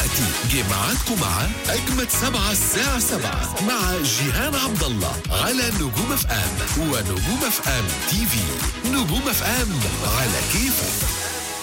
دلوقتي جه ميعادكم مع أجمد 7 الساعة 7 مع جيهان عبد الله على نجوم اف ام ونجوم اف ام تي في. نجوم اف ام على كيفك.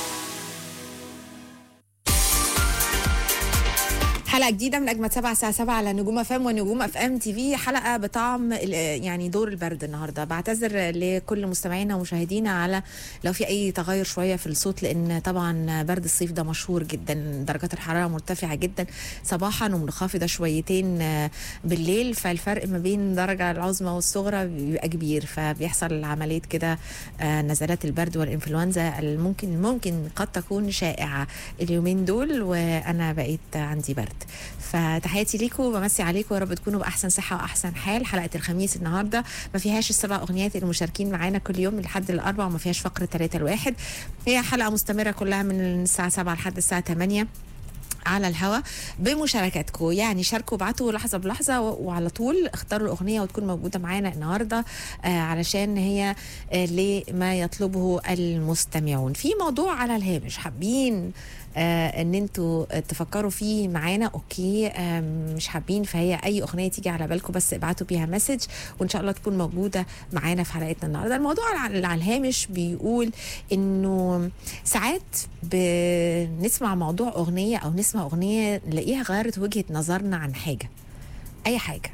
حلقة جديدة من أجمد 7 الساعة 7 على نجوم اف ام ونجوم اف ام تي في. حلقة بطعم يعني دور البرد النهاردة. بعتذر لكل مستمعينا ومشاهدينا على لو في أي تغير شوية في الصوت، لأن طبعا برد الصيف ده مشهور جدا، درجات الحرارة مرتفعة جدا صباحا ومنخفضة شويتين بالليل، فالفرق ما بين درجة العظمى والصغرى بيبقى كبير، فبيحصل عملية كده نزلات البرد والإنفلونزا ممكن قد تكون شائعة اليومين دول، وأنا بقيت عندي برد. فتحياتي ليكم وبمسي عليكم، يا رب تكونوا باحسن صحه واحسن حال. حلقه الخميس النهارده ما فيهاش السبع اغنيات المشاركين معانا كل يوم لحد الاربع، وما فيهاش فقره 3 لواحد. هي حلقه مستمره كلها من الساعه 7 لحد الساعه 8 على الهوا بمشاركاتكم. يعني شاركوا، ابعتوا لحظه بلحظه وعلى طول اختاروا الاغنيه وتكون موجوده معانا النهارده علشان هي لما يطلبه المستمعون. في موضوع على الهامش حابين ان انتوا تفكروا فيه معانا، اوكي. مش حابين فهي اي اغنيه تيجي على بالكم بس ابعتوا بيها مسج وان شاء الله تكون موجوده معانا في حلقتنا النهارده. الموضوع اللي على الهامش بيقول انه ساعات بنسمع موضوع اغنيه او نسمع اغنيه نلاقيها غيرت وجهه نظرنا عن حاجه، اي حاجه،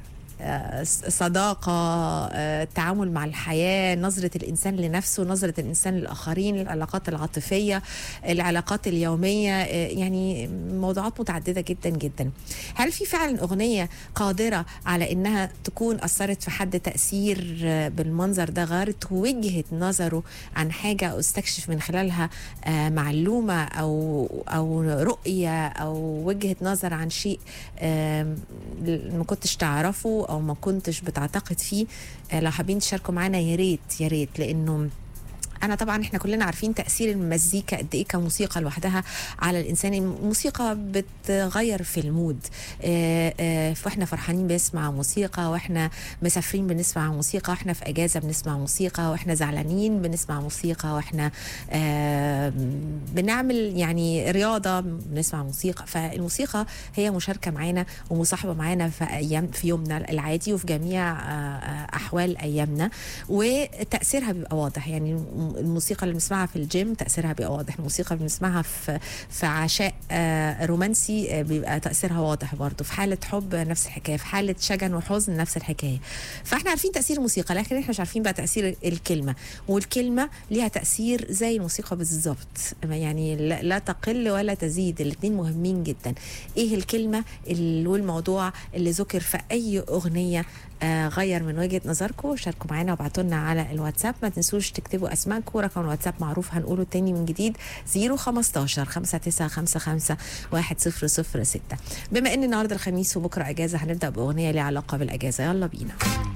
صداقة، التعامل مع الحياة، نظرة الإنسان لنفسه، نظرة الإنسان للآخرين، العلاقات العاطفية، العلاقات اليومية، يعني موضوعات متعددة جدا جدا. هل في فعلا أغنية قادرة على إنها تكون أثرت في حد تأثير بالمنظر ده، غيرت وجهة نظره عن حاجة أو استكشف من خلالها معلومة أو رؤية أو وجهة نظر عن شيء ما كنتش تعرفه او ما كنتش بتعتقد فيه؟ لو حابين تشاركوا معانا يا ريت، لانه أنا طبعا احنا كلنا عارفين تأثير المزيكا قد ايه كموسيقى لوحدها على الإنسان. الموسيقى بتغير في المود، واحنا فرحانين بنسمع موسيقى، واحنا مسافرين بنسمع موسيقى، واحنا في أجازة بنسمع موسيقى، واحنا زعلانين بنسمع موسيقى، واحنا بنعمل يعني رياضة بنسمع موسيقى. فالموسيقى هي مشاركة معانا ومصاحبة معانا في يومنا العادي وفي جميع أحوال أيامنا، وتأثيرها بيبقى واضح. يعني الموسيقى اللي بنسمعها في الجيم تأثيرها بيبقى واضح، الموسيقى اللي بنسمعها في عشاء رومانسي بيبقى تأثيرها واضح برضه، في حالة حب نفس الحكاية، في حالة شجن وحزن نفس الحكاية. فاحنا عارفين تأثير الموسيقى، لكن احنا مش عارفين بقى تأثير الكلمة، والكلمة ليها تأثير زي الموسيقى بالظبط، يعني لا تقل ولا تزيد، الاثنين مهمين جدا. ايه الكلمة والموضوع اللي ذكر في اي أغنية غير من وجهة نظركم؟ شاركوا معانا وابعتوا لنا على الواتساب. ما تنسوش تكتبوا اسماءكم، رقم الواتساب معروف هنقوله تاني من جديد 015 5955 1006. بما ان النهارده الخميس وبكره اجازه، هنبدا باغنيه ليها علاقه بالاجازه. يلا بينا.